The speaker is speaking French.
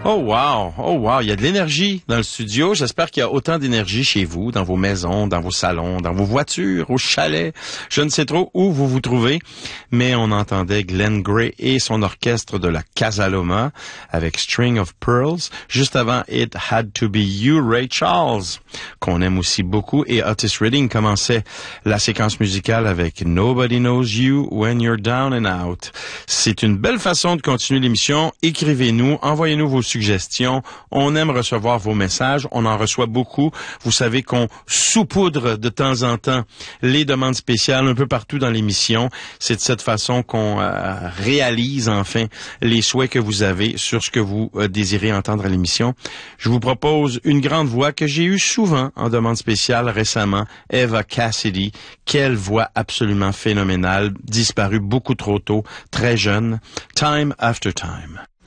Oh wow, il y a de l'énergie dans le studio. J'espère qu'il y a autant d'énergie chez vous, dans vos maisons, dans vos salons, dans vos voitures, au chalet. Je ne sais trop où vous vous trouvez, mais on entendait Glenn Gray et son orchestre de la Casa Loma avec String of Pearls. Juste avant, It Had to Be You, Ray Charles, qu'on aime aussi beaucoup, et Otis Redding commençait la séquence musicale avec Nobody Knows You When You're Down and Out. C'est une belle façon de continuer l'émission. Écrivez-nous, envoyez-nous vos suggestions. On aime recevoir vos messages. On en reçoit beaucoup. Vous savez qu'on saupoudre de temps en temps les demandes spéciales un peu partout dans l'émission. C'est de cette façon qu'on réalise enfin les souhaits que vous avez sur ce que vous désirez entendre à l'émission. Je vous propose une grande voix que j'ai eue souvent en demande spéciale récemment, Eva Cassidy. Quelle voix absolument phénoménale, disparue beaucoup trop tôt, très jeune. Time After Time.